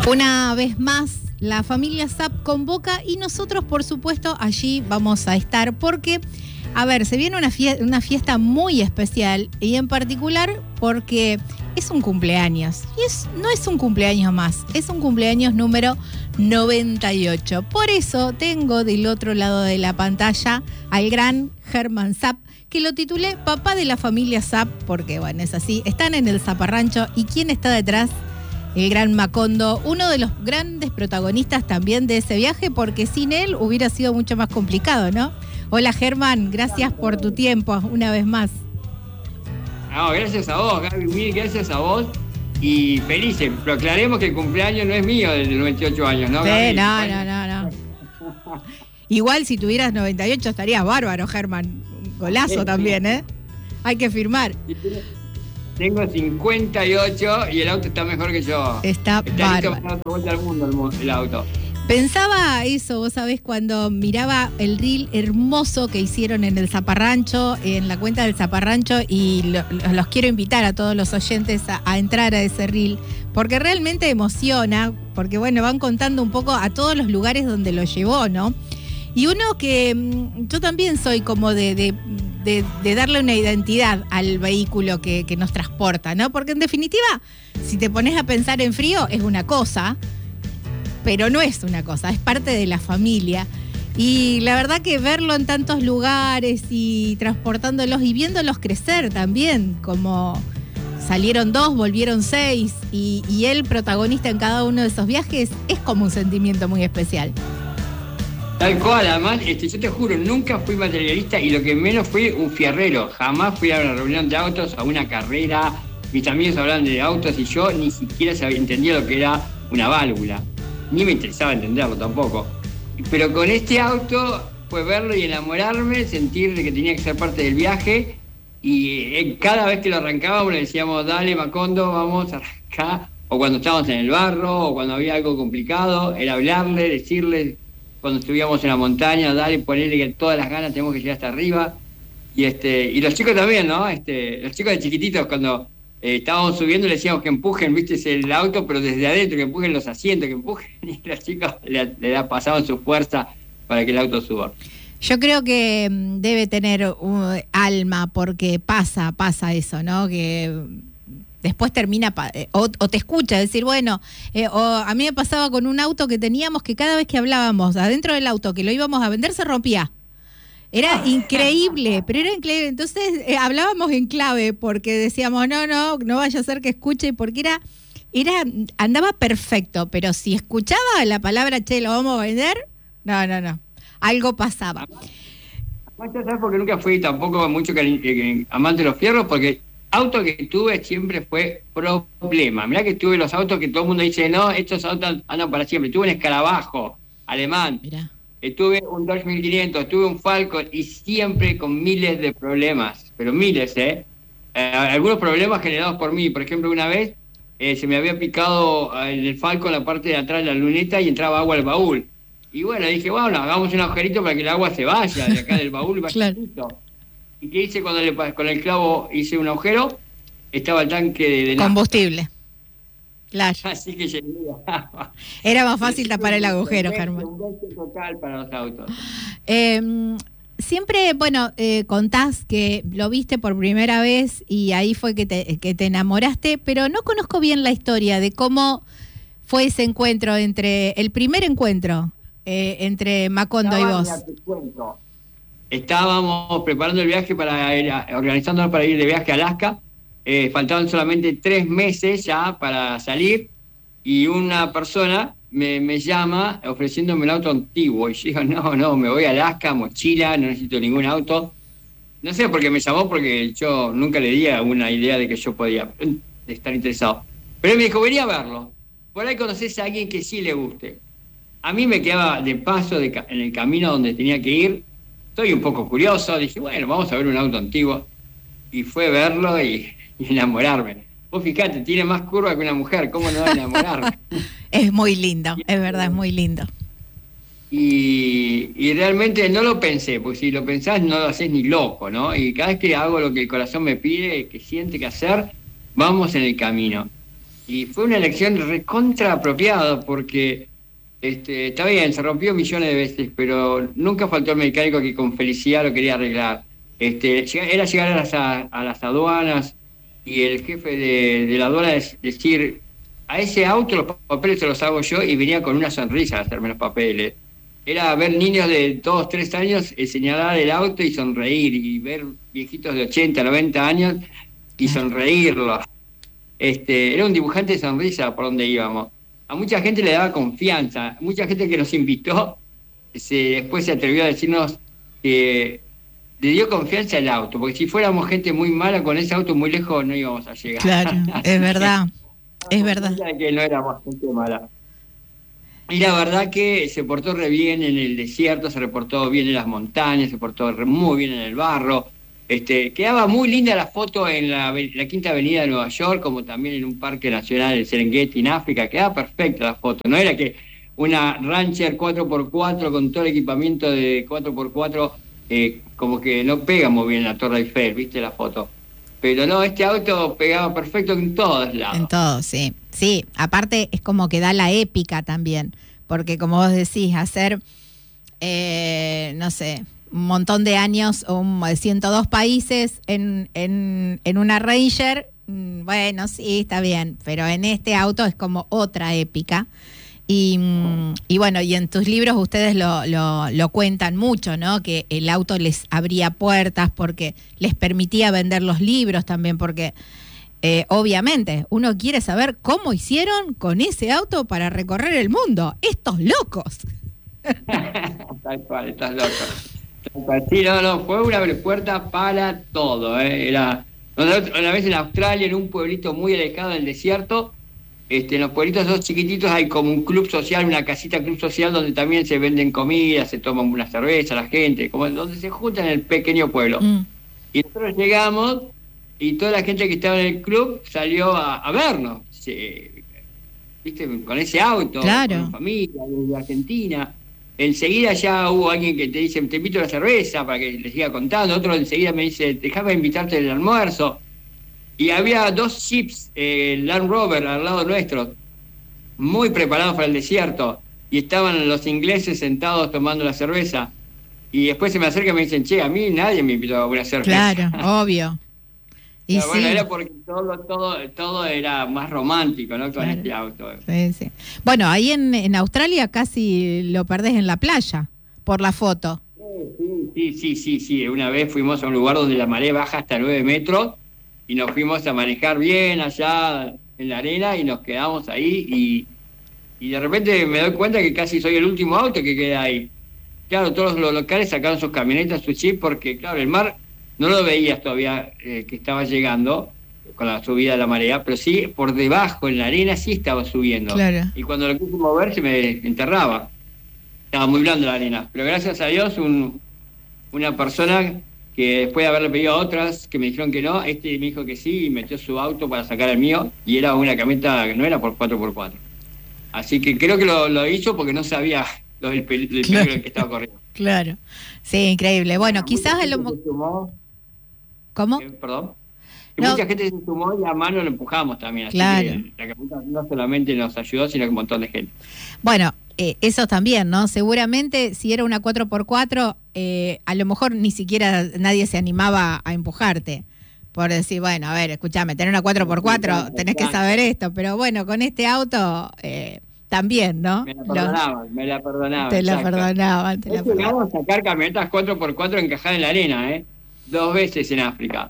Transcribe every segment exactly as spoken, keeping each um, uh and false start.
Una vez más, la familia Zapp convoca y nosotros, por supuesto, allí vamos a estar porque, a ver, se viene una fiesta, una fiesta muy especial y en particular porque es un cumpleaños. Y es, no es un cumpleaños más, es un cumpleaños número noventa y ocho. Por eso tengo del otro lado de la pantalla al gran Germán Zapp, que lo titulé Papá de la familia Zapp, porque bueno, es así. Están en el Zaparrancho y ¿quién está detrás? El gran Macondo, uno de los grandes protagonistas también de ese viaje, porque sin él hubiera sido mucho más complicado, ¿no? Hola Germán, gracias por tu tiempo una vez más. No, gracias a vos, Gaby, mil gracias a vos y felices. Pero aclaremos que el cumpleaños no es mío desde noventa y ocho años, ¿no, Gaby? Sí, no, no, no, no. Igual si tuvieras noventa y ocho estarías bárbaro, Germán. Golazo sí, también, sí. ¿eh? Hay que firmar. Tengo cincuenta y ocho y el auto está mejor que yo. Está, está bárbaro. Está listo para dar vuelta al mundo el, el auto. Pensaba eso, vos sabés, cuando miraba el reel hermoso que hicieron en el Zaparrancho, en la cuenta del Zaparrancho, y lo, los quiero invitar a todos los oyentes a, a entrar a ese reel, porque realmente emociona, porque bueno, van contando un poco a todos los lugares donde lo llevó, ¿no? Y uno que yo también soy como de, de, de, de darle una identidad al vehículo que, que nos transporta, ¿no? Porque en definitiva, si te pones a pensar en frío, es una cosa, pero no es una cosa, es parte de la familia. Y la verdad que verlo en tantos lugares y transportándolos y viéndolos crecer también, como salieron dos, volvieron seis, y, y él protagonista en cada uno de esos viajes, es como un sentimiento muy especial. Tal cual, además, este, yo te juro, nunca fui materialista y lo que menos fui un fierrero. Jamás fui a una reunión de autos, a una carrera. Mis amigos hablaban de autos y yo ni siquiera sabía, entendía lo que era una válvula. Ni me interesaba entenderlo tampoco. Pero con este auto fue verlo y enamorarme, sentir que tenía que ser parte del viaje. Y eh, cada vez que lo arrancábamos le decíamos, dale Macondo, vamos a arrancar. O cuando estábamos en el barro, o cuando había algo complicado, era hablarle, decirle... Cuando estuvimos en la montaña, dale, ponerle que todas las ganas tenemos que llegar hasta arriba. Y este y los chicos también, ¿no? Este, los chicos de chiquititos, cuando eh, estábamos subiendo, le decíamos que empujen, viste, el auto, pero desde adentro, que empujen los asientos, que empujen. Y los chicos le, le pasaban su fuerza para que el auto suba. Yo creo que debe tener un alma, porque pasa, pasa eso, ¿no? Que... después termina, o, o te escucha decir, bueno, eh, o a mí me pasaba con un auto que teníamos que cada vez que hablábamos adentro del auto, que lo íbamos a vender, se rompía. Era increíble, pero era increíble. Entonces eh, hablábamos en clave porque decíamos, no, no, no vaya a ser que escuche, porque era, era, andaba perfecto, pero si escuchaba la palabra, che, lo vamos a vender, no, no, no, algo pasaba. ¿Sabes por qué nunca fui tampoco mucho cari- eh, amante de los fierros? Porque auto que tuve siempre fue problema. Mirá que tuve los autos que todo el mundo dice, no, estos autos andan para siempre. Tuve un Escarabajo alemán, Mirá. tuve un Dodge mil quinientos, tuve un Falcon y siempre con miles de problemas, pero miles, ¿eh? eh algunos problemas generados por mí. Por ejemplo, una vez eh, se me había picado en el Falcon la parte de atrás de la luneta y entraba agua al baúl. Y bueno, dije, bueno, hagamos un agujerito para que el agua se vaya de acá del baúl y vaya claro. listo. ¿Y qué hice cuando le, con el clavo hice un agujero? Estaba el tanque de, de combustible. Claro. Así que llegué. Era más fácil tapar el agujero, Germán. Un golpe total para los autos. Eh, siempre, bueno, eh, contás que lo viste por primera vez y ahí fue que te, que te enamoraste, pero no conozco bien la historia de cómo fue ese encuentro entre, el primer encuentro eh, entre Macondo y vos. Estábamos preparando el viaje para ir, organizándonos para ir de viaje a Alaska. Eh, faltaban solamente tres meses ya para salir y una persona me, me llama ofreciéndome el auto antiguo. Y yo digo, no, no, me voy a Alaska, mochila, no necesito ningún auto. No sé por qué me llamó, porque yo nunca le di una idea de que yo podía estar interesado. Pero él me dijo, venía a verlo. Por ahí conoces a alguien que sí le guste. A mí me quedaba de paso de, en el camino donde tenía que ir. Estoy un poco curioso, dije, bueno, vamos a ver un auto antiguo. Y fue verlo y, y enamorarme. Vos fijate, tiene más curva que una mujer, ¿cómo no va a enamorarme? Es muy lindo, es verdad, es muy lindo. Y, y realmente no lo pensé, porque si lo pensás no lo haces ni loco, ¿no? Y cada vez que hago lo que el corazón me pide, que siente que hacer, vamos en el camino. Y fue una elección recontra apropiada porque este, está bien, se rompió millones de veces, pero nunca faltó el mecánico que con felicidad lo quería arreglar. Este, era llegar a las, a, a las aduanas y el jefe de, de la aduana es decir, a ese auto los papeles se los hago yo, y venía con una sonrisa a hacerme los papeles. Era ver niños de dos, tres años eh, señalar el auto y sonreír, y ver viejitos de ochenta, noventa años y sonreírlos. Este, era un dibujante de sonrisa por donde íbamos. A mucha gente le daba confianza, mucha gente que nos invitó se, después se atrevió a decirnos que le dio confianza al auto, porque si fuéramos gente muy mala con ese auto muy lejos no íbamos a llegar. Claro, es verdad, es verdad. Que no éramos gente mala. Y la verdad que se portó re bien en el desierto, se reportó bien en las montañas, se portó re muy bien en el barro. Este, quedaba muy linda la foto en la, la Quinta Avenida de Nueva York, como también en un parque nacional, el Serengeti en África. Quedaba perfecta la foto. No era que una Rancher cuatro por cuatro con todo el equipamiento de cuatro por cuatro, eh, como que no pega muy bien la Torre Eiffel, ¿viste la foto? Pero no, este auto pegaba perfecto en todos lados. En todos, sí. Sí, aparte es como que da la épica también, porque como vos decís, hacer, eh, no sé, un montón de años, o un, ciento dos países en, en, en una Ranger, bueno, sí, está bien, pero en este auto es como otra épica. Y, y bueno, y en tus libros ustedes lo, lo, lo cuentan mucho, ¿no? Que el auto les abría puertas porque les permitía vender los libros también, porque eh, obviamente uno quiere saber cómo hicieron con ese auto para recorrer el mundo. ¡Estos locos! Tal cual, estás loco. Sí, no, no, fue una puerta para todo, ¿eh? Era una vez en Australia, en un pueblito muy alejado del desierto. Este, en los pueblitos dos chiquititos hay como un club social, una casita club social donde también se venden comida, se toman una cerveza la gente, como donde se juntan en el pequeño pueblo. Mm. Y nosotros llegamos y toda la gente que estaba en el club salió a, a vernos, se, ¿viste? Con ese auto, claro, con familia, de Argentina. Enseguida ya hubo alguien que te dice, te invito a la cerveza para que les siga contando. Otro enseguida me dice, déjame invitarte al almuerzo. Y había dos jeeps, eh, Land Rover al lado nuestro, muy preparados para el desierto, y estaban los ingleses sentados tomando la cerveza. Y después se me acerca y me dicen, che, a mí nadie me invitó a una cerveza. Claro, obvio. Y pero bueno, sí, era porque todo, todo, todo era más romántico, ¿no? Con claro, este auto. Sí, sí. Bueno, ahí en, en Australia casi lo perdés en la playa, por la foto. Sí, sí, sí, sí, sí. Una vez fuimos a un lugar donde la marea baja hasta nueve metros, y nos fuimos a manejar bien allá en la arena y nos quedamos ahí y, y de repente me doy cuenta que casi soy el último auto que queda ahí. Claro, todos los locales sacaron sus camionetas, sus jeeps, porque claro, el mar no lo veías todavía eh, que estaba llegando con la subida de la marea, pero sí por debajo en la arena sí estaba subiendo. Claro. Y cuando lo quise mover se me enterraba. Estaba muy blanda la arena, pero gracias a Dios un, una persona que después de haberle pedido a otras que me dijeron que no, este me dijo que sí y metió su auto para sacar el mío, y era una camioneta que no era por cuatro por cuatro. Así que creo que lo, lo hizo porque no sabía lo del peligro claro, que estaba corriendo. Claro, sí, increíble. Bueno, bueno quizás a lo mejor... ¿Cómo? Eh, perdón. Que no. Mucha gente se sumó y a mano lo empujamos también. Así claro, que la camioneta no solamente nos ayudó, sino que un montón de gente. Bueno, Eh, eso también, ¿no? Seguramente si era una cuatro por cuatro, eh, a lo mejor ni siquiera nadie se animaba a empujarte. Por decir, bueno, a ver, escúchame, tener una cuatro por cuatro, tenés que saber esto. Pero bueno, con este auto eh, también, ¿no? Me la perdonaban, Los, me la perdonaban. Te la perdonaban, te la perdonaban. Vamos a sacar camionetas cuatro por cuatro encajadas en la arena, ¿eh? Dos veces en África.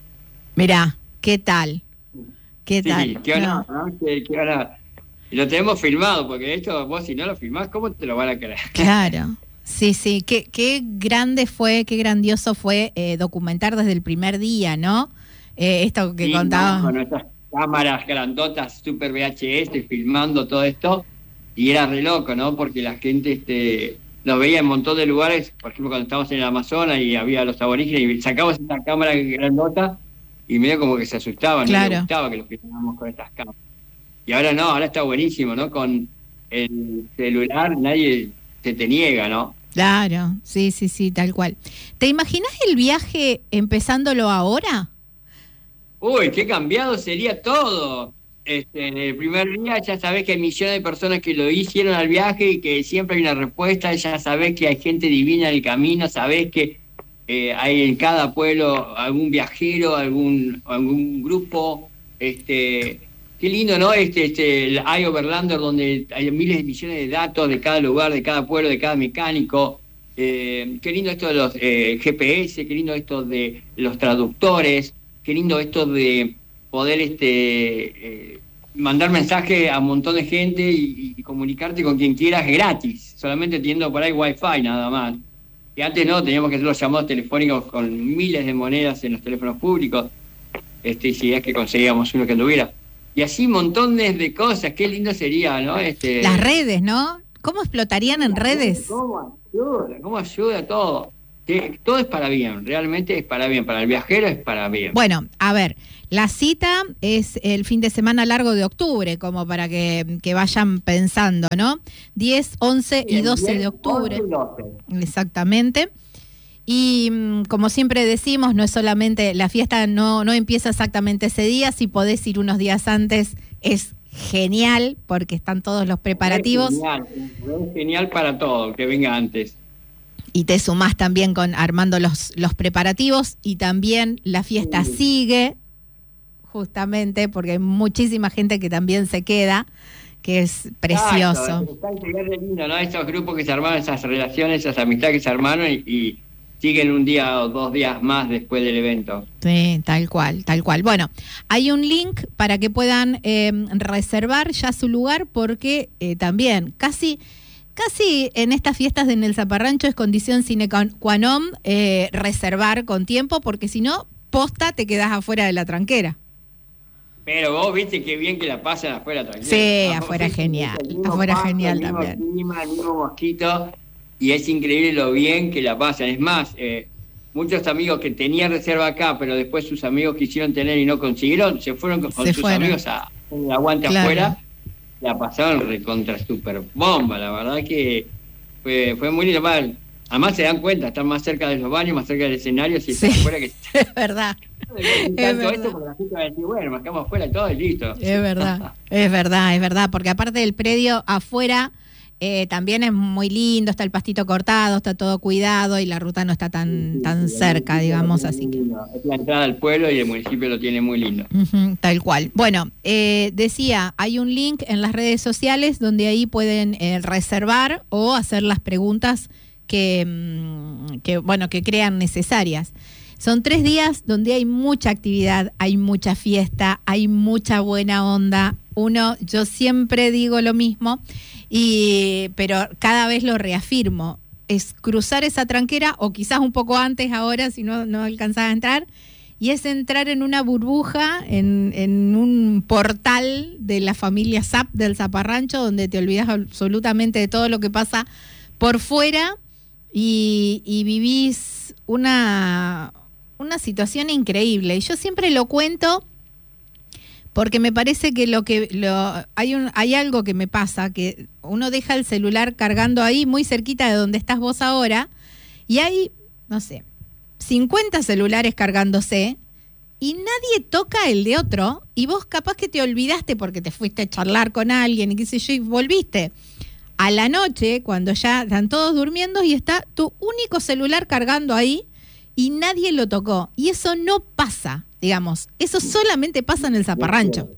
Mirá, ¿qué tal? ¿Qué sí, tal? qué honor, ¿no? ¿no? Qué, qué honor. Y lo tenemos filmado, porque esto vos si no lo filmás, ¿cómo te lo van a creer? Claro, sí, sí, qué, qué grande fue, qué grandioso fue eh, documentar desde el primer día, ¿no? Eh, esto que sí, contaba. No, con nuestras cámaras grandotas, super V H S, filmando todo esto, y era re loco, ¿no? Porque la gente este, nos veía en un montón de lugares, por ejemplo, cuando estábamos en el Amazonas y había los aborígenes, y sacamos esta cámara grandota, y medio como que se asustaban, claro, no les gustaba que los filmáramos con estas cámaras. Y ahora no, ahora está buenísimo, ¿no? Con el celular nadie se te niega, ¿no? Claro, sí, sí, sí, tal cual. ¿Te imaginas el viaje empezándolo ahora? Uy, qué cambiado sería todo. Este, en el primer día ya sabés que hay millones de personas que lo hicieron al viaje y que siempre hay una respuesta, ya sabés que hay gente divina en el camino, sabés que eh, hay en cada pueblo algún viajero, algún algún grupo, este qué lindo, ¿no? Este, este el iOverlander, donde hay miles de millones de datos de cada lugar, de cada pueblo, de cada mecánico. Eh, qué lindo esto de los eh, G P S, qué lindo esto de los traductores, qué lindo esto de poder este eh, mandar mensaje a un montón de gente y, y comunicarte con quien quieras gratis, solamente teniendo por ahí wifi nada más. Que antes no, teníamos que hacer los llamados telefónicos con miles de monedas en los teléfonos públicos, este, si es que conseguíamos uno que anduviera. Y así montones de cosas, qué lindo sería, ¿no? Este, Las redes, ¿no? ¿Cómo explotarían en redes? ¿Cómo ayuda? ¿Cómo ayuda todo? Que todo es para bien, realmente es para bien, para el viajero es para bien. Bueno, a ver, la cita es el fin de semana largo de octubre, como para que, que vayan pensando, ¿no? diez, once y doce de octubre. Exactamente. Y como siempre decimos, no es solamente, la fiesta no, no empieza exactamente ese día, si podés ir unos días antes es genial, porque están todos los preparativos. Es genial, es genial para todo, que venga antes. Y te sumás también con armando los, los preparativos, y también la fiesta sí. sigue, justamente porque hay muchísima gente que también se queda, que es precioso. Exacto, es lindo, ¿no? Esos grupos que se armaron, esas relaciones, esas amistades que se armaron y, y siguen un día o dos días más después del evento. Sí, tal cual, tal cual. Bueno, hay un link para que puedan eh, reservar ya su lugar, porque eh, también casi... Casi en estas fiestas de en el Zaparrancho es condición sine qua non eh, reservar con tiempo, porque si no, posta, te quedás afuera de la tranquera. Pero vos viste qué bien que la pasan afuera tranquera. Sí, afuera es genial, afuera es genial también. El mismo clima, el mismo mosquito, y es increíble lo bien que la pasan. Es más, eh, muchos amigos que tenían reserva acá, pero después sus amigos quisieron tener y no consiguieron, se fueron con, con sus fueron. amigos a el aguante claro. afuera. La pasaron recontra super bomba, la verdad que fue, fue muy lindo. Además se dan cuenta, están más cerca de los baños, más cerca del escenario, si sí, están afuera que... Es verdad. Es verdad. Esto porque la gente va a decir, bueno, nos quedamos afuera y todo y listo. Es verdad, es verdad, es verdad, porque aparte del predio afuera eh, también es muy lindo, está el pastito cortado, está todo cuidado y la ruta no está tan, sí, tan sí, cerca, digamos, así que... Es la entrada al pueblo y el municipio lo tiene muy lindo. Uh-huh, tal cual. Bueno, eh, decía, hay un link en las redes sociales donde ahí pueden eh, reservar o hacer las preguntas que, que, bueno, que crean necesarias. Son tres días donde hay mucha actividad, hay mucha fiesta, hay mucha buena onda. Uno, yo siempre digo lo mismo, y pero cada vez lo reafirmo, es cruzar esa tranquera, o quizás un poco antes ahora, si no, no alcanzás a entrar, y es entrar en una burbuja, en, en un portal de la familia Zap del Zaparrancho, donde te olvidas absolutamente de todo lo que pasa por fuera, y, y vivís una... una situación increíble. Y yo siempre lo cuento porque me parece que lo que lo hay un hay algo que me pasa, que uno deja el celular cargando ahí muy cerquita de donde estás vos ahora, y hay, no sé, cincuenta celulares cargándose y nadie toca el de otro, y vos capaz que te olvidaste porque te fuiste a charlar con alguien y qué sé yo, y volviste a la noche cuando ya están todos durmiendo y está tu único celular cargando ahí y nadie lo tocó. Y eso no pasa, digamos. Eso solamente pasa en el Zaparrancho.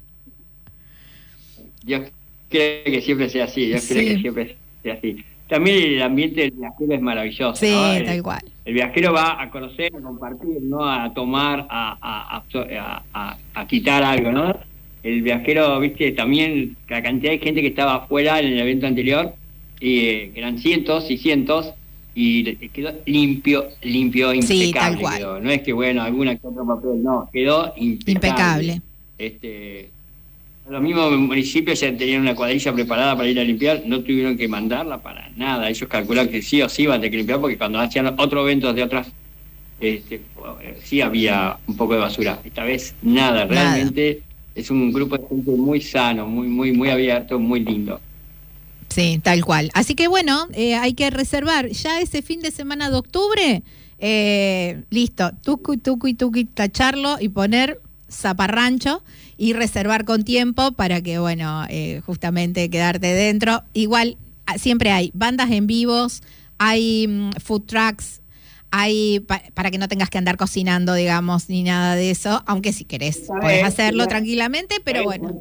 Yo creo que siempre sea así. Yo sí. creo que siempre sea así. También el ambiente del viajero es maravilloso. Sí, ¿no? el, tal cual. El viajero va a conocer, a compartir, no a tomar, a, a, a, a, a quitar algo, ¿no? El viajero, viste, también la cantidad de gente que estaba afuera en el evento anterior, y que eran cientos y cientos, y quedó limpio, limpio, impecable. Sí, tal cual. Quedó. No es que, bueno, alguna que otro papel, no, quedó impecable. Impecable. Este, los mismos municipios ya tenían una cuadrilla preparada para ir a limpiar, no tuvieron que mandarla para nada. Ellos calcularon que sí o sí iban a tener que limpiar, porque cuando hacían otros eventos de otras, este, sí había un poco de basura. Esta vez nada, realmente nada. Es un grupo de gente muy sano, muy, muy, muy abierto, muy lindo. Sí, tal cual. Así que bueno, eh, hay que reservar ya ese fin de semana de octubre, eh, listo, tucu, tucu y tucu, tacharlo y poner Zaparrancho y reservar con tiempo para que, bueno, eh, justamente quedarte dentro. Igual, siempre hay bandas en vivos, hay um, food trucks, hay pa- para que no tengas que andar cocinando, digamos, ni nada de eso, aunque si querés podés hacerlo tranquilamente, pero bueno.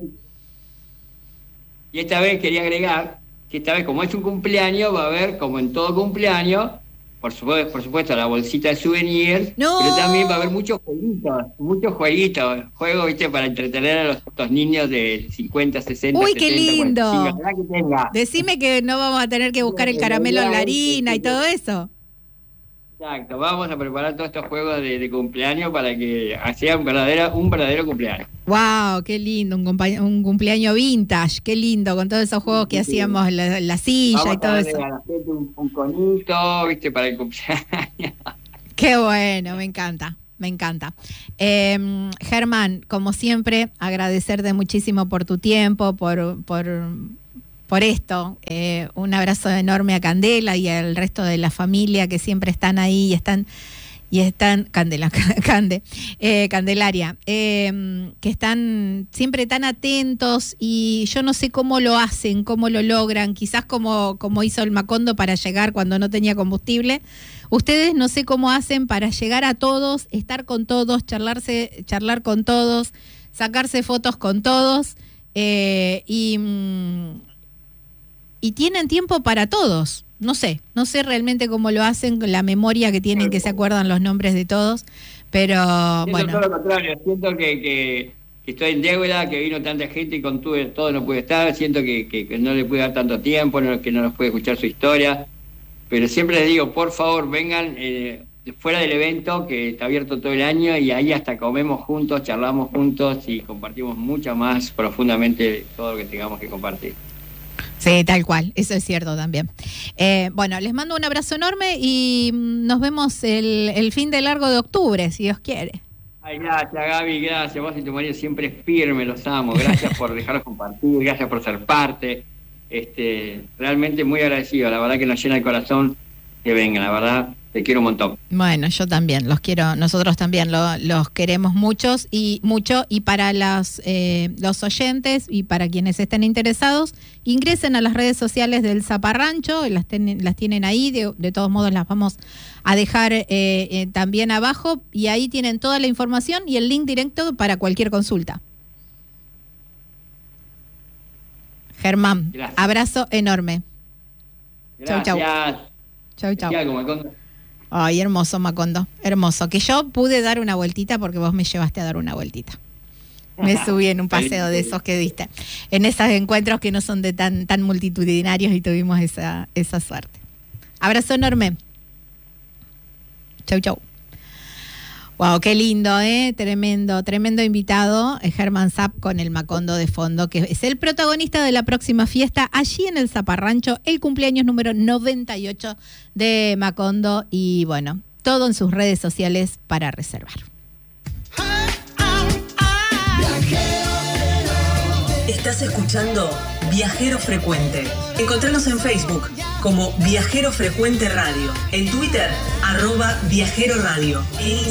Y esta vez quería agregar que esta vez, como es un cumpleaños, va a haber, como en todo cumpleaños, por supuesto, por supuesto la bolsita de souvenirs, ¡No! pero también va a haber muchos jueguitos, muchos jueguitos, juegos, viste, para entretener a los, estos niños de cincuenta, sesenta, ¡Uy, setenta, qué lindo! cuarenta y cinco, que tenga. Decime que no vamos a tener que buscar el caramelo en la harina y todo eso. Exacto, vamos a preparar todos estos juegos de, de cumpleaños para que sea un verdadero, un verdadero cumpleaños. Wow, qué lindo, un, compa- un cumpleaños vintage, qué lindo, con todos esos juegos que sí, hacíamos en la, la silla vamos y todo a eso. A la gente un, un conito, viste, para el cumpleaños. Qué bueno, me encanta, me encanta. Eh, Germán, como siempre, agradecerte muchísimo por tu tiempo, por... por por esto, eh, un abrazo enorme a Candela y al resto de la familia que siempre están ahí y están, y están, Candela, Cande, eh, Candelaria, eh, que están siempre tan atentos y yo no sé cómo lo hacen, cómo lo logran, quizás como, como hizo el Macondo para llegar cuando no tenía combustible. Ustedes no sé cómo hacen para llegar a todos, estar con todos, charlarse, charlar con todos, sacarse fotos con todos, eh, y... Mm, y tienen tiempo para todos. No sé, no sé realmente cómo lo hacen, con la memoria que tienen, que se acuerdan los nombres de todos, pero siento bueno. Todo lo contrario, siento que, que, que estoy en deuda, que vino tanta gente y con todo, todo no pude estar, siento que, que, que no le pude dar tanto tiempo, no, que no nos pude escuchar su historia, pero siempre les digo, por favor, vengan eh, fuera del evento, que está abierto todo el año, y ahí hasta comemos juntos, charlamos juntos y compartimos mucho más profundamente todo lo que tengamos que compartir. Sí, tal cual, eso es cierto también. Eh, bueno, les mando un abrazo enorme y nos vemos el, el fin de largo de octubre, si Dios quiere. Ay, gracias Gaby, gracias, vos y tu marido siempre firme, los amo, gracias por dejarlos compartir, gracias por ser parte, este, realmente muy agradecido, la verdad que nos llena el corazón que vengan, la verdad, te quiero un montón. Bueno, yo también, los quiero, nosotros también lo, los queremos muchos y mucho, y para las, eh, los oyentes y para quienes estén interesados, ingresen a las redes sociales del Zaparrancho, las, ten, las tienen ahí, de, de todos modos las vamos a dejar eh, eh, también abajo, y ahí tienen toda la información y el link directo para cualquier consulta. Germán, gracias. Abrazo enorme. Gracias. Chau, chau. Chau, chau. Macondo. Ay, hermoso, Macondo, hermoso. Que yo pude dar una vueltita porque vos me llevaste a dar una vueltita. Me subí en un paseo de esos que diste. En esos encuentros que no son de tan, tan multitudinarios y tuvimos esa, esa suerte. Abrazo enorme. Chau, chau. Wow, qué lindo, ¿eh? Tremendo, tremendo invitado, Germán Zapp con el Macondo de fondo, que es el protagonista de la próxima fiesta allí en el Zaparrancho, el cumpleaños número noventa y ocho de Macondo, y bueno, todo en sus redes sociales para reservar. Estás escuchando Viajero Frecuente. Encontranos en Facebook como Viajero Frecuente Radio, en Twitter, arroba Viajero Radio.